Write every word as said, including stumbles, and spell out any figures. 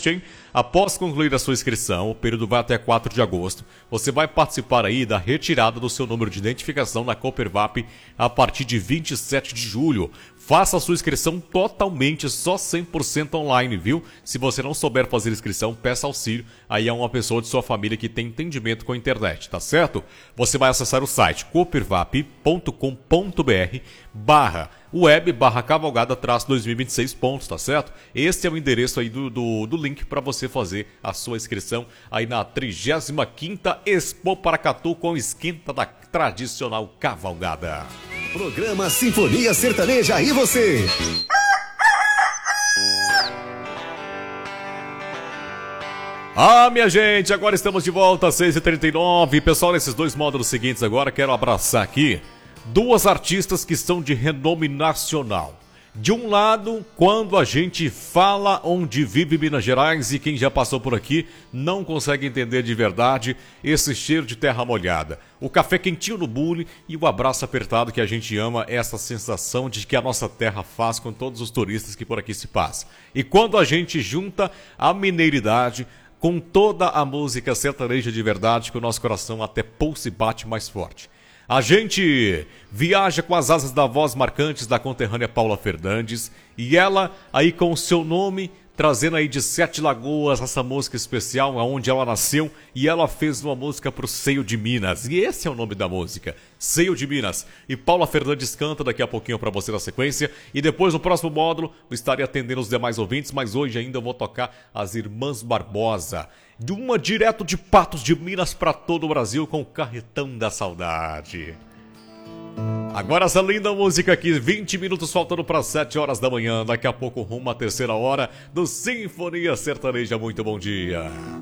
teste, hein? Após concluir a sua inscrição, o período vai até quatro de agosto, você vai participar aí da retirada do seu número de identificação na Coopervap a partir de vinte e sete de julho. Faça a sua inscrição totalmente, só cem por cento online, viu? Se você não souber fazer inscrição, peça auxílio aí a uma pessoa de sua família que tem entendimento com a internet, tá certo? Você vai acessar o site coopervap ponto com ponto br barra web barra cavalgada traço dois mil e vinte e seis pontos, tá certo? Esse é o endereço aí do, do, do link para você fazer a sua inscrição aí na trigésima quinta Expo Paracatu com esquenta da tradicional cavalgada. Programa Sinfonia Sertaneja e você. Ah, minha gente, agora estamos de volta às seis e trinta e nove. Pessoal, nesses dois módulos seguintes agora, quero abraçar aqui duas artistas que são de renome nacional. De um lado, quando a gente fala onde vive Minas Gerais, e quem já passou por aqui não consegue entender de verdade esse cheiro de terra molhada. O café quentinho no bule e o abraço apertado que a gente ama, essa sensação de que a nossa terra faz com todos os turistas que por aqui se passam. E quando a gente junta a mineiridade com toda a música sertaneja de verdade, que o nosso coração até pulsa e bate mais forte. A gente viaja com as asas da voz marcantes da conterrânea Paula Fernandes e ela aí com o seu nome, trazendo aí de Sete Lagoas essa música especial, onde ela nasceu, e ela fez uma música pro Seio de Minas. E esse é o nome da música, Seio de Minas. E Paula Fernandes canta daqui a pouquinho para você na sequência. E depois no próximo módulo eu estarei atendendo os demais ouvintes, mas hoje ainda eu vou tocar as Irmãs Barbosa. De uma direto de Patos de Minas para todo o Brasil com o Carretão da Saudade. Agora essa linda música aqui, vinte minutos faltando para sete horas da manhã. Daqui a pouco rumo à terceira hora do Sinfonia Sertaneja. Muito bom dia.